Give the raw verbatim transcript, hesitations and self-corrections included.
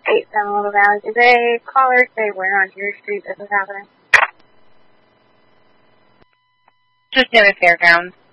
eight seven Little Valley. Did they call or say where on your street this is happening? Just near the fairgrounds.